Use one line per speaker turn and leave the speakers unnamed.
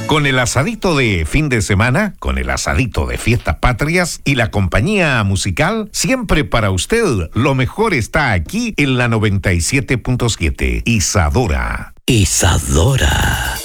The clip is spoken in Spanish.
Con el asadito de fin de semana, con el asadito de fiestas patrias y la compañía musical, siempre para usted lo mejor está aquí en la 97.7. Isadora.
Isadora.